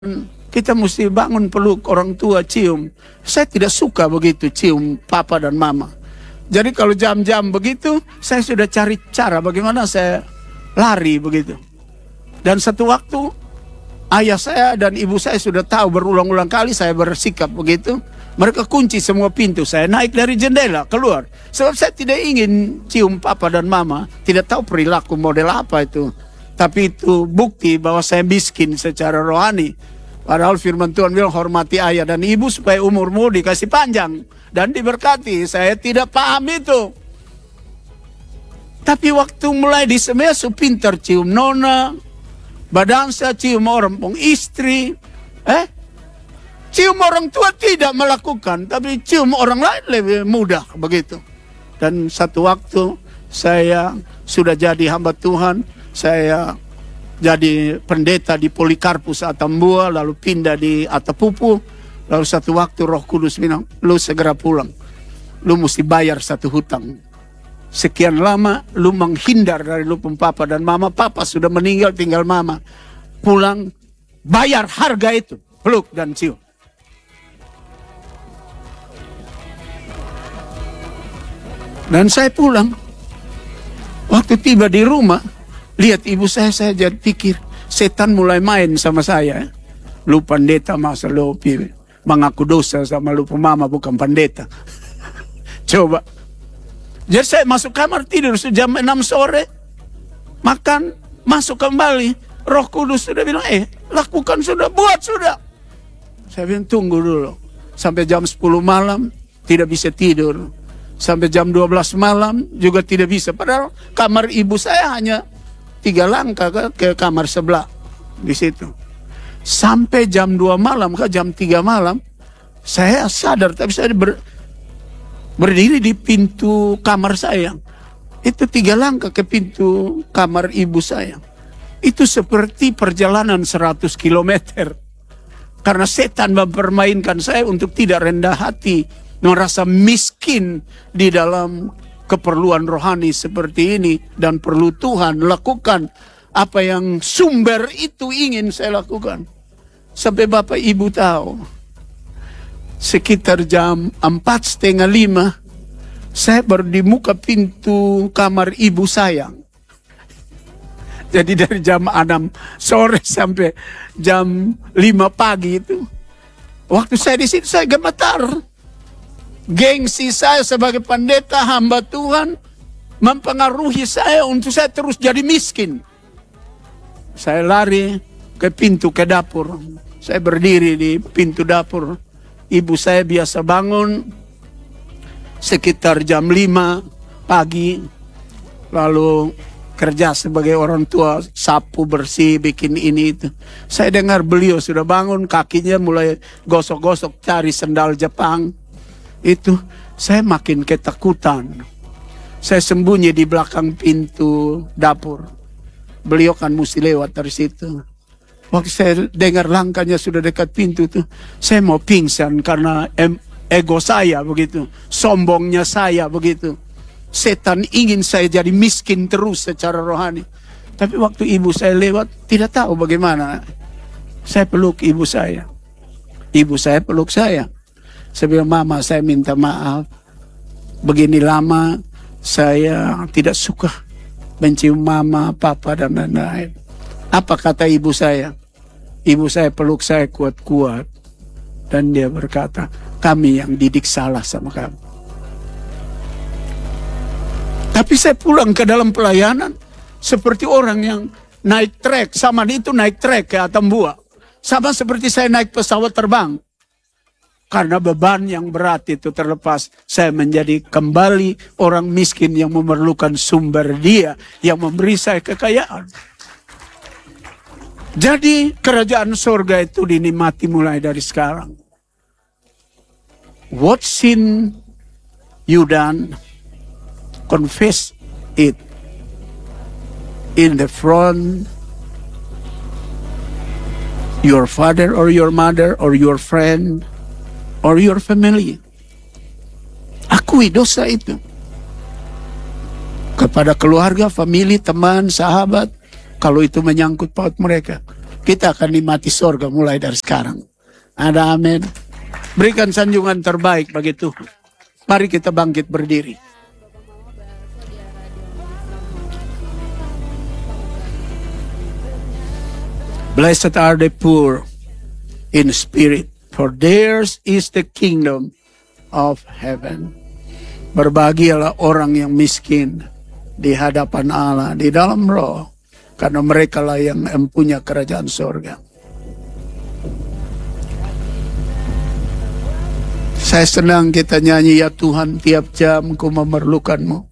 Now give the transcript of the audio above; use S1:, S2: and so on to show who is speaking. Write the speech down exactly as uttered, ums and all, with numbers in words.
S1: kita mesti bangun peluk orang tua, cium. Saya tidak suka begitu cium papa dan mama. Jadi kalau jam-jam begitu, saya sudah cari cara bagaimana saya lari begitu. Dan satu waktu, ayah saya dan ibu saya sudah tahu berulang-ulang kali saya bersikap begitu. Mereka kunci semua pintu. Saya naik dari jendela keluar. Sebab saya tidak ingin cium papa dan mama. Tidak tahu perilaku model apa itu. Tapi itu bukti bahwa saya miskin secara rohani. Padahal firman Tuhan bilang hormati ayah dan ibu supaya umurmu dikasih panjang dan diberkati. Saya tidak paham itu. Tapi waktu mulai di Semesu pintar cium nona, badan saya cium orang pun istri. Eh, cium orang tua tidak melakukan, tapi cium orang lain lebih mudah begitu. Dan satu waktu saya sudah jadi hamba Tuhan, saya jadi pendeta di Polikarpus Atambua, lalu pindah di Atapupu. Lalu satu waktu Roh Kudus bilang, lu segera pulang. Lu mesti bayar satu hutang. Sekian lama lu menghindar dari lu pun papa dan mama. Papa sudah meninggal, tinggal mama. Pulang, bayar harga itu. Peluk dan cium. Dan saya pulang. Waktu tiba di rumah, lihat ibu saya, saya jadi pikir, setan mulai main sama saya. Lu pendeta masa lu mengaku dosa sama lu pemama bukan pendeta. Coba. Jadi saya masuk kamar tidur jam enam sore. Makan, masuk kembali. Roh Kudus sudah bilang, eh lakukan sudah, buat sudah. Saya bilang tunggu dulu. Sampai jam sepuluh malam tidak bisa tidur. Sampai jam dua belas malam juga tidak bisa. Padahal kamar ibu saya hanya tiga langkah ke, ke kamar sebelah di situ. Sampai jam dua malam ke jam tiga malam saya sadar, tapi saya ber, berdiri di pintu kamar saya. Itu tiga langkah ke pintu kamar ibu saya. Itu seperti perjalanan seratus kilometer. Karena setan mempermainkan saya untuk tidak rendah hati, merasa miskin di dalam keperluan rohani seperti ini. Dan perlu Tuhan lakukan apa yang sumber itu ingin saya lakukan. Sampai Bapak Ibu tahu, sekitar jam empat setengah lima, saya baru di muka pintu kamar ibu saya. Jadi dari jam enam sore sampai jam lima pagi itu, waktu saya di situ saya gemetar. Gengsi saya sebagai pendeta hamba Tuhan mempengaruhi saya untuk saya terus jadi miskin. Saya lari ke pintu ke dapur. Saya berdiri di pintu dapur. Ibu saya biasa bangun sekitar jam lima pagi. Lalu kerja sebagai orang tua, sapu bersih, bikin ini itu. Saya dengar beliau sudah bangun, kakinya mulai gosok-gosok cari sendal Jepang. Itu saya makin ketakutan. Saya sembunyi di belakang pintu dapur. Beliau kan mesti lewat dari situ. Waktu saya dengar langkahnya sudah dekat pintu itu, saya mau pingsan karena ego saya begitu, sombongnya saya begitu. Setan ingin saya jadi miskin terus secara rohani. Tapi waktu ibu saya lewat, tidak tahu bagaimana. Saya peluk ibu saya. Ibu saya peluk saya. Saya bilang, mama saya minta maaf. Begini lama saya tidak suka mencium mama, papa dan lain-lain. Apa kata ibu saya? Ibu saya peluk saya kuat-kuat. Dan dia berkata, kami yang didik salah sama kamu. Tapi saya pulang ke dalam pelayanan seperti orang yang naik trek. Sama itu naik trek ke Atambua. Sama seperti saya naik pesawat terbang. Karena beban yang berat itu terlepas, saya menjadi kembali orang miskin yang memerlukan sumber Dia yang memberi saya kekayaan. Jadi kerajaan surga itu dinikmati mulai dari sekarang. What sin you done, confess it in the front your father or your mother or your friend or your family. Akui dosa itu kepada keluarga, famili, teman, sahabat. Kalau itu menyangkut paut mereka, kita akan nikmati sorga mulai dari sekarang. Ada amin. Berikan sanjungan terbaik bagi Tuhan. Mari kita bangkit berdiri. Blessed are the poor in spirit, for theirs is the kingdom of heaven. Berbahagialah orang yang miskin di hadapan Allah, di dalam roh, karena mereka lah yang mempunyai kerajaan surga. Saya senang kita nyanyi, ya Tuhan tiap jam ku memerlukanmu.